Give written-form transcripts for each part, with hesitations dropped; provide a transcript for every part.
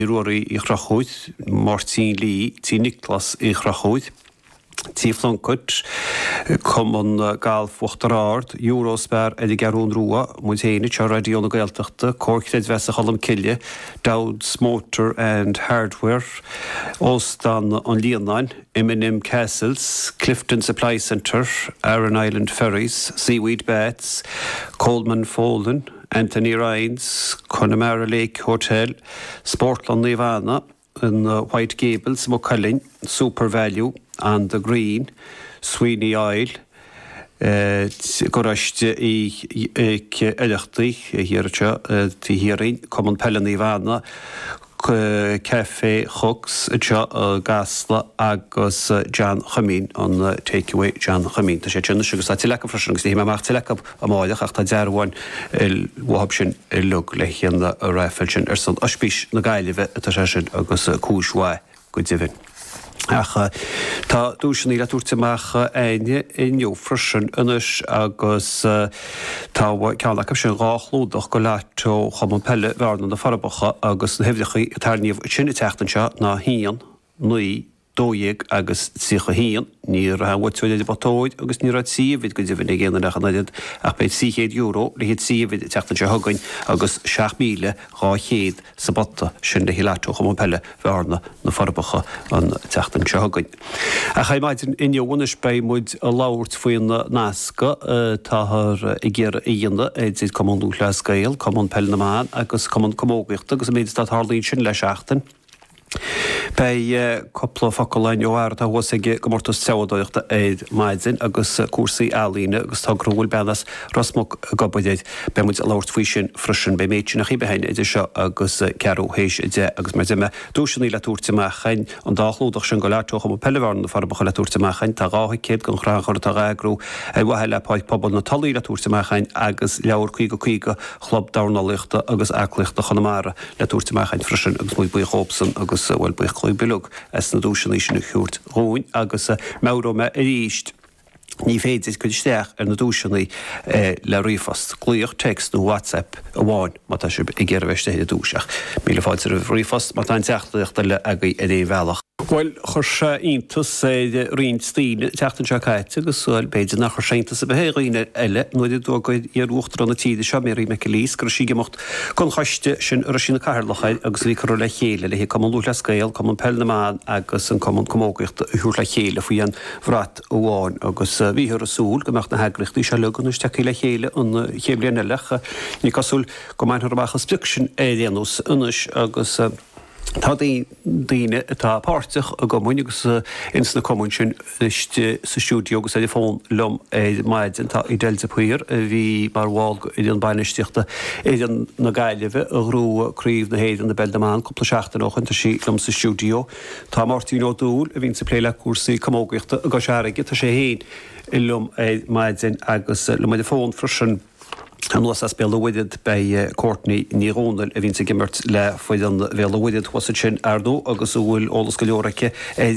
Rory I Chrachúid, Martin Lee, Tí Nicholas I Chrachúid, Tí Flunkut, Common Gal Fuchtarard, Eurosper Edi Garún Rua, Mutéine, Radio na Gaeltachta, Cork Red Vesa Hallam Kilje, Dowd's Motor and Hardware, Olstan on Leonine, M&M Castles, Clifton Supply Centre, Arran Island Ferries, Seaweed Bats, Coleman Folden, Anthony Rhines, Connemara Lake Hotel, Sportland Nivana, and White Gables, Mocullin, Super Value, and the Green, Sweeney Isle, Gorashte Elachti, Hirin, Common Pellan Nivana, Cafe Hooks, Gasla, Agus, Jan Chamin on takeaway Jan Chamin. The Shetchen Sugar Satilaka for Shunks, the Himatilaka, Amoya, After Zarwan, Wabshin, Lug, Lehian, the Raffelchen, Erson, Ushpish, Nagalive, Tashan, Agus, Kushwa, good even. Tá dúisina le túirteach aine inniu freisin inis agus tá ceannach sin gálúdach go leitó Chaman Pelle bharna na Farabacha agus na hifdechaí tarníomh sinna teachtainse ná hían, nuí, dóigh agus sícha hían, ní rahain de batóid agus ní rad síomhid go dtíhanna géanana nachanaiad ach beid €600 le héad síomhid teachtainse thugain agus 6,000 200 sa botta sin de hilato Chaman Pelle bharna na Farabacha an teachtainse thugain. A chaimaidir inniuhanis bei muid a láirt faoin na nasca táthar I ggéar íonna éidir Common Lúthla Scéal, Common Pelle na Mán agus Common Comógaíochta agus a méid tá tharlaíonn sin le seachtain. Bei couple of Focaline Oar, that was a Gomortus Saudocht Aid Maidzin, Agus Kursi Alina, Agus Togrul Bellas, Rosmok Gobodid, Bemwits Lord Fishin, Frushin, by Machin, behind Edisha, Agus Caro Hesh, Agus Mazema, Dushan La Turtimachin, on Dachlo, Shangolato, Homo Pelevan, the Farbahala Turtimachin, Tarahi Kid, Gonra, Taragro, Wahela Pike Pobble, Natali La Turtimachin, Agus Laur Kiga, Club Down Lichta, Agus Aklich, the Honamara, La Turtimachin, Frushin, Agus Boy Hobson, Agus well by Cloybilog, as the Dushan Nation of Hurt, Rowan, Agus Mauro Me East. Ní féidir go isteach ar na dúisinaí le rifast. Glúoch text nó WhatsApp a bháin má tá sib I ggéar bheiste héad dúiseach. Míle fáidir a rifast má tá teachtaíochta le agaí a dé bhealach. Well, chur íntas rion stíine teachtain se caiite agus súil beidir nach chur seintas a bheith riine eile nuair dógaid ar uachtar an na tíide seo mé me lís gur sí gemocht chun chaiste sin ar sinna cairlachaid agus bhí chu le chéile le hí Common Lúthla Scéal, Common Pelle na Mán agus an Common Comógaíochta thuair le chéile faoi an bhrat óháin agus bhíthar a súil go meach na heagraíochtaí se legan teací le chéile an chéimlíon eileach ní cosúil go maiithar bachas spiction éideanús inis agus Tá daine tá páirteach a go muine agus ins na común sin sa stúdio agus é fón lom maidin tá I Delta Puir bhí mar bháil idir an bainisteachta idir na gaiileh a rú críomh na héad an na Beldamán cúpla seachtain óchan tá sí lom sa stúdio. Tá Martin O'Doul a bhín sa pléile cuasaí comógaíochta a go seaige tá sé héin I lom maidin agus le maid fón freisin an was as bell wided by Courtney Nironal a vín gimmert le foiid an bhela wided was sin ardó agus bhfuil ólas go leoraice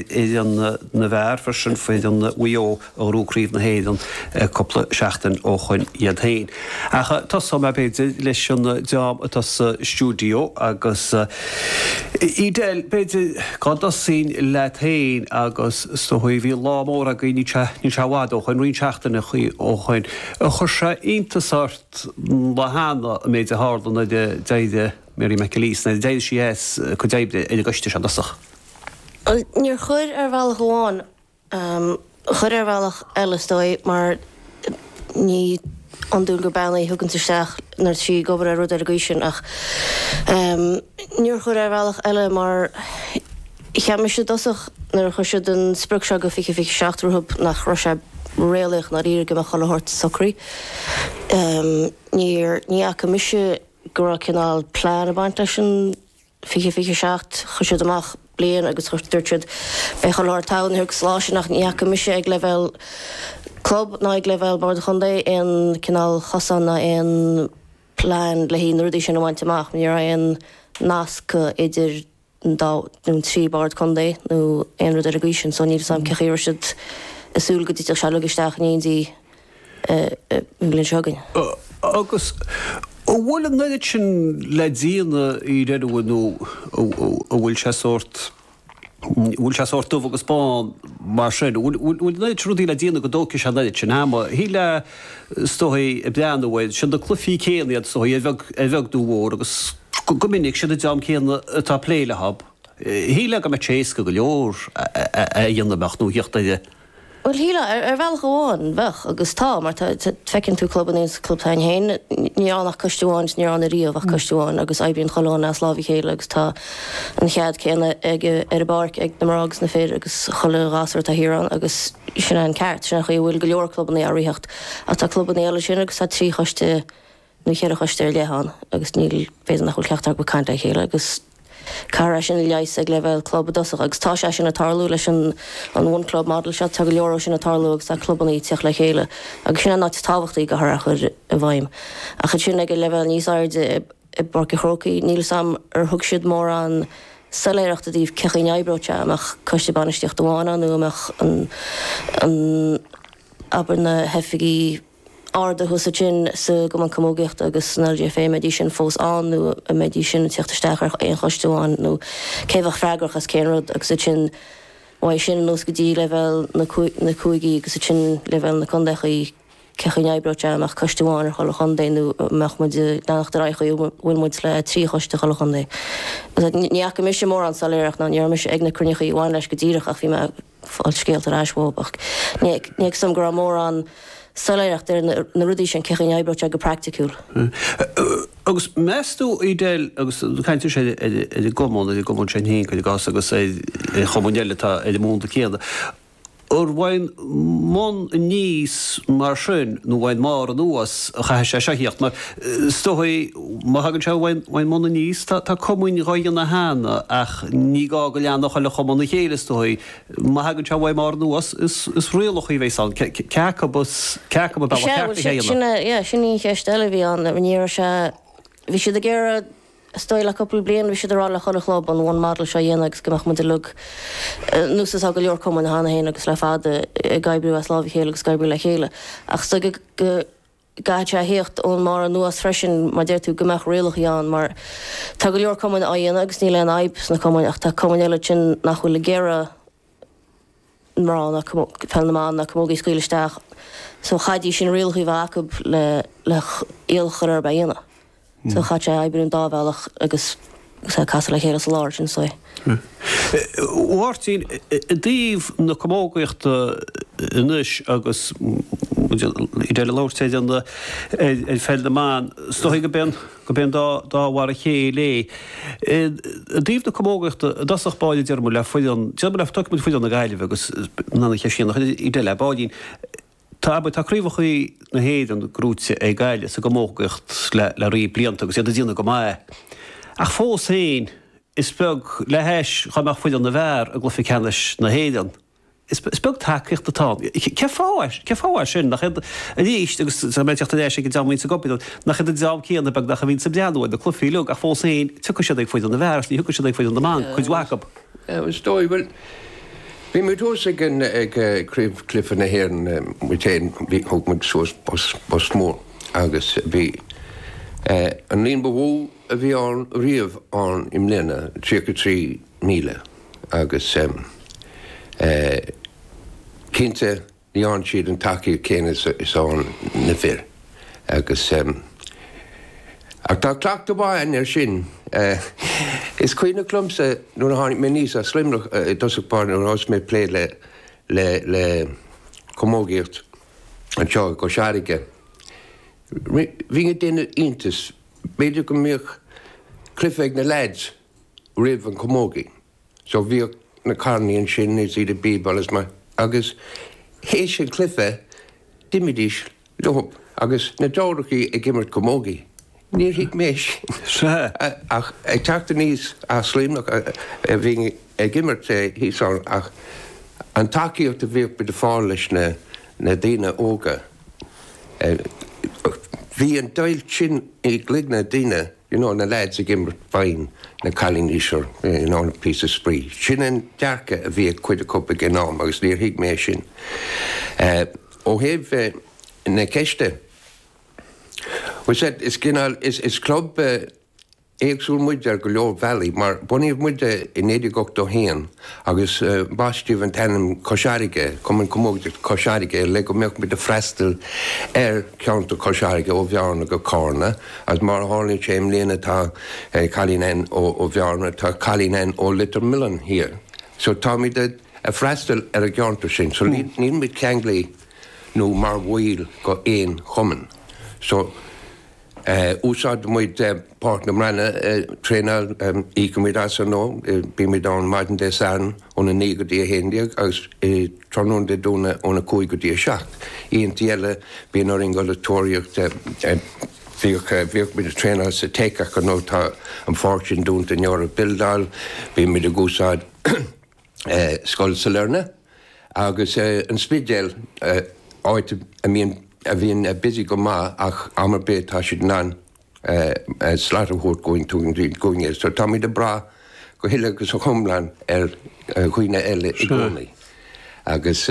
an na bhar fersin foiid an WIO a rúcríomh na héan coppla seachtain ó chuin iad hain. Acha tá sam beidir leis an job atá stúdio agus idel beidir gada sin le hain agus stohui bhí lámór a ní tehád ó chuin rion seachtain ó chuin a chur se intasart la hána méid a hálan na deide Mary McAleese na deide sí go déibde I goiste se dasach. Níor chuir bhealach gháin chuir bhealach eiledói mar ní andúil go beannaí thugann isteach nar sí gobar a rud ar gaisin ach níor chuir bhealach eile mar cheamar sé dasach nar chu siad an sprug se go fiche seachtarthub nach Russia réalach na ríir go meach hort socrí. Ní acha mise gur cinál plán a baint leis an fiche seacht chu siad amach blian agus chu dúirtead bechal láir tán thug sláise nach ní acha mise ag level club ná ag level bar chundé an cinál chasanna an plán le hí rudí sin bhaint amach ní an nasca idir dá trí bar chundé nó an rud ar a gaisin so ní sam cechéir siad asúil go dtí se legisteach níondí English hagan. Agus bhfuil an nuid sin le díana I réadhú bhfuil se sort bhfuil se sort tumh agus Spáin mar sin bhfuil nuid rudí le díana go dócha se nuid sin hama híle stothaí I bheanhfuil sin do clufií céanaad stothaí bheag dúhór agus go minic sin deam céanna atá pléile hab. Híle go me tééisca go leor a dhéanamach nó hiochtaide. Well híle bhil goháin bheith agus tá mar fecinn tú club níos clubtain héin ní annach coistúáin ní anna riomh ach coistúáin agus aibíonn choláin as lábhí chéile agus tá an chead céanna ag ar barc ag narágus na fér agus chola gasar a hiran agus sin an ceart sin chu bhfuil go leor clubban í aríocht a tá clubban eile sin agus tá trí choiste nó chéad choiste lehan agus níl féidir nach chuil ceachtar go canta chéile agus Cara sin leis ag level club dosach agus tá sé sin na tarlú leis an one club model se tag leor sin na tarlú agus tá clubban í teach le chéile agus sin ná táhachttaí go thra chur a bhaim a chu sin ag level níos airde I barca chrócaí níl sam ar thug siad mór an saléireachta díobh cechan eibrote amach coiste banisteocht amhána nó amach an aber na hefigií Arda hús a sin sa go an commógeocht agus snaldia fé medí sin fós an nó a medí sin teachtarsteach éon choistúáin nó céhah freigrach as céanrad agus a sin bhaid sin nó go dtí level na cuaigí agus a sin level na condachaí cechan eibrote amach coistúáin ar chola chundé nó meach mu nach rachaí bhfuil muid le trí choiste chola chundé. Níach go mis mór an saléireach ná níor mis ag na crunichaí bháin leis go dtíireach ach bhí me fáil scéalt ar eismóbach. Níag sam gur mór an saléireacht na rudí sin cechan eibrote go practicúil. Agus meú idéil agus caiintú sé gomón sin hín go gas agus chomunéile tá múnta céada. Or bhain món níos mar sin nó bhain mar an nuas a cha sé híocht mar stohaí má hagann se bhain mna níos tá común roiin na hána ach ní gá go leanna chuile chomna chéile stohaí má hagann se bhaid mar nuas is rialach í bhééis an sin ní cheistelle bhí an níor se bhí si a ggéire stoil a couple blian vi rá le chola club an one model se dhéanagus gomach mu lug nús a go leor com hána héana agus le fada gaibrú as lábhí chéile agus gaibrú le chéile ach sta gaite héocht ón mar an nuas freisin mar déir tú gomach réalach an mar tá go leor com a dhéana agus ní le an aibs na com ach tá com eile sin nach chuil le géire mrá na pellnaán na commógaí scuilisteach so chaidí sin rialchaí bhacu le éalchar ar baíana. So chatte eibbrún dábhealach agus cas le chéile láir sin só. Uirtín díomh na commógaíochta inis agus idéile láirtéid an feldamán stoí go ben dáhhar a chéile. Díomh na commógaíochta dasach báile dearmú le fuidan le tu mu fuidan na gaiileh agus nána che sin idéile báidín. Tá táríomhachaí na héad an grúte é gaiile sa go mógacht le rií blianta agus iad díanana go mai. Ach fós féin is beg le héis chuach fuidir na bhar a glufi ceannis na héan. Is beg takeíocht atá. Ce fáir sin nach ríist agus méteachta éis go deamhainn sa gopid nach chud deam céanna beg nach a bhín sa deanúid de clufiíú ach fós féin tu sé ag fuidir na bhar, ní thuca sé ag fuidir na man chuid wacab. Stoi Bhí mé tús ag clifa na héan mutéin bhí thugmid suas bos mór agus bhí an líon bhú a bhí an riamh an im léna 3,000 agus cinnte ní an siad an takeí céine is an na fir agus ach tá clachta báin ar sin is cuioine clumsa nuair a tháinig mé níos a slimnach dosachpáin ar os mé pléad le commógaíocht an seo go seaige. Bhí duine iontas beidir go mbeadh clifeigh na leids riamh an commógaí. So bhí na carnaíonn sin is iad a bíbal is mai agus hééis sin clife dimidís lehop agus na dórachaí ag gimmart commógaí. Níor hiic méis. Ach ag teachta níos a slimnach a bhí ag gimmart híán ach an takeíocht a bhíoh bid a fáil leis na daine óga. Bhí an dail sin ag ligna daine na leids a gimmart bhain na chalíníosir na pí a sprí. Sin an dearcha a bhí chuid a cuppa gnám agus níor hiic méis sin. Ó héh na ceiste We said is club éagsúil muide ar go leor Valley, mar buníomh muide in éidir gocht do héan, agus báistíomh an tanam cosárige, cuman commóide cosárige, le go meoch mit a freistal ceanta cosárige ó bhearna go cárna, as mar hálinn sé léana tá chalínen ó bhearna tá chalínen ó litir millan here. So tá mi a freistal ar a ceanta sin, so níl mit ceanglaí nó mar bhil go éon chuman. So úsáid muid partner mrena trénal íca mi as nó, bí mi dán maidin de san óna ní go dtí a héndiag, agus trónún de dúna óna cúi go dtí a seacht. Íon tíile bí nó ingolatóriacht bhíoch mi a trénal sa teicach nó tá an fórtin dúnta neor a bildal, bí mi a gúsáid scoil sa lerne, agus an spidéal áit a bhíon busy go má ach amar bé tá siad ná slátarthút going so tá de bra go hiile agus ó chumlan ar chuoine eile I gcónaí. Agus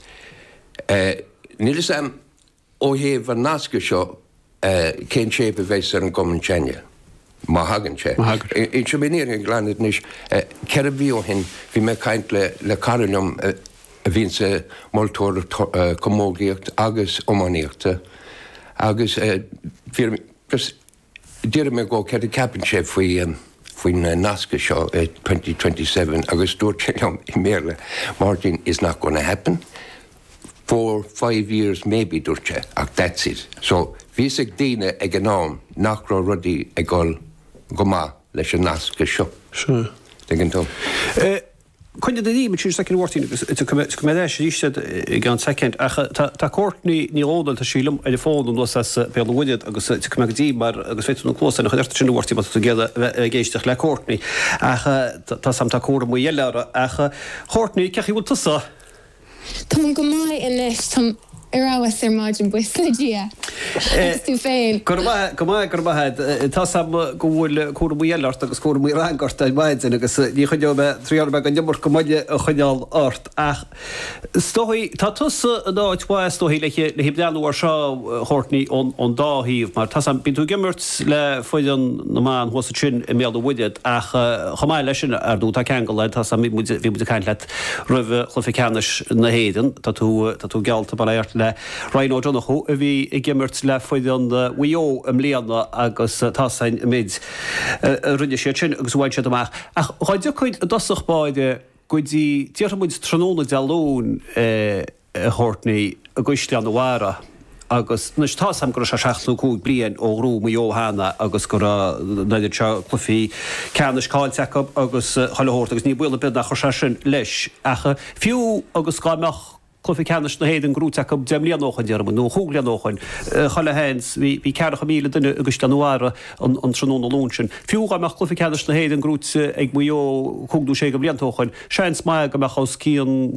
níl sam ó héamh an nasca seo cén sé a bheits ar an goman teine. Má hagan sé. In se minéir an glanad níos ceir a bhí ó hin bhí me caint le carlumm a bhín sa moltóir commógaíocht agus ómaníochta. Agus dír me go ceir a capan sé faoin nasca seo 2027 agus dúirt sé I méle Martin is not going to happen. 4-5 years maybe dúirt sé, ach that's it. So bhís ag daoine ag an nám nach rá rudaí ag go má leis an nasca seo. Sure. Dingin tom. Coinne de níime tíir second wartín cuméis ríiste gan second tá córtní ní ódal tá sílam a fódún was beúiad agus cumdí mar agus féitú chlósa nach chuirta sin bhirtí tú géad géisteach le córtní tá sam tá córa mu eile acha chórtní cechi bhil tusa. Tá go mai inis Iráwas máidin buislidí. Tú féin. Gur tá sam go bhfuil cúra muéart agus cúra mú rangart a maidin agus ní chuideoh tríarbe an dimar gomaide a chuideáil ort ach stoí tá tusa an dáithhá stoí le hibdeanúar seo chórtní ón dáhíomh mar tá sam bin tú gimmert le foiidan naán hosa sin I méall bhuiidead ach chomáid lei sin ar dú tá ceangal le tá sam bhí mu caiint le roimh chluficeannis na héan tá tú gealta baléart le Ryan O'Donoghue a bhí I gimmert le foiidan WIO am léana agus tásain mid rinne sé sin agus bhaid sé amach. Ach chuide chuid dosach báide goidí tíarmuid tróna dealún chórtní a gcuiste an bhhara agus nus tá sam gur se 16 blian ó rú WIO hána agus gur naidir se clufií ceannis cáilteach agus choilehort agus ní buile bid nach chu sin leis acha fiú agus gáimeach Clufi ceannis na héad an grúteach demlíon nóchain dearm nó chúglean nóchain choile hens hí cearcha míle duine agus denúara an tróna lúnsin. Fiúga meach clufi ceannis na héad an grút ag muo chúgdú sé go bliantóchain, seans mai go meach os cían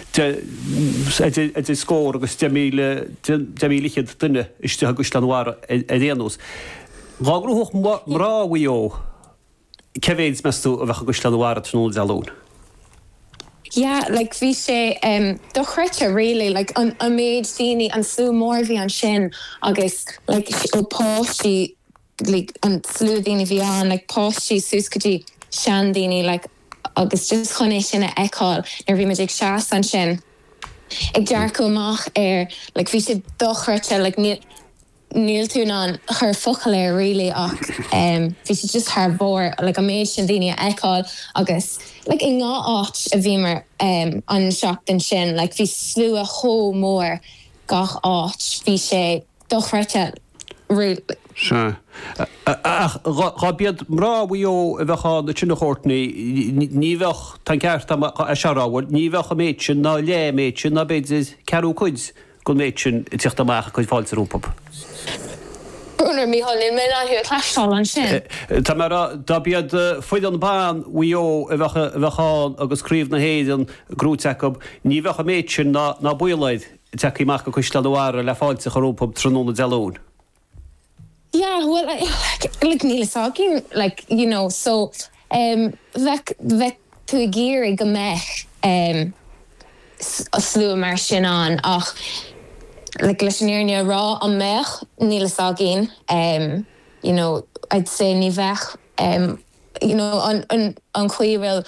scór agus demílichiad duine iste agus denúara a déanús. Gágrúch mrá WIO cevéids meú a bheith agus denúara tróna dealún. Yeah, like vi sé dochrecha really like an maid dini an slú morvi an sin agus like pásti like an slú dini vi an like pásti suskadi shan dini like agus just chonne sin a eáil vi me ag seas an sin ag dearco mach like vi sé dochrecha like níl tún an her focaléir really ach vi sé just haar bór like a maid sin dini a eáil agus like in ngá áit a bhímar an seachtain sin, like bhí slú a thó mór gach áit, bhí sé dochreite rúd. Se. Rá bead mrá WIO a bheitá na sinna chórtní, ní bheith tan ceart a searáhfuil, ní bheith a méid sin ná le méid sin ná beidir cearú cuid go méid sin tíocht amach chuid fáilte rúpap. Brúnar Mícheál mé náthú chláisteáil an sin. Tá mar dá bead foiid an bán WIO a bheitán agus críomh na héad an grúteach ní bheith a méid sin ná buileid teach íach go chuisteadhhara le fáilte chorúpap tróna dealún. Yeah, well, like Neil Sagin, like, you know, so vec tu giri go mech a slú mar sin an ach like leisnéirne rá an mech níle sagin you know I'd say ní vech you know an chuiril